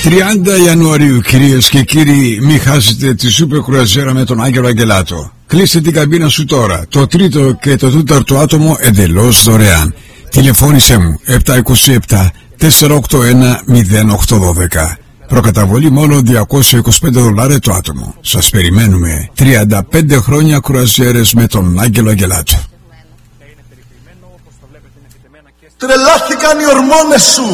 30 Ιανουαρίου, κυρίες και κύριοι, μην χάσετε τη σούπερ κρουαζιέρα με τον Άγγελο Αγγελάτο. Κλείστε την καμπίνα σου τώρα. Το τρίτο και το τέταρτο άτομο εντελώς δωρεάν. Τηλεφώνησέ μου 727 481 0812. Προκαταβολή μόνο $225 το άτομο. Σας περιμένουμε. 35 χρόνια κρουαζιέρες με τον Άγγελο Αγγελάτο. Τρελάθηκαν οι ορμόνες σου.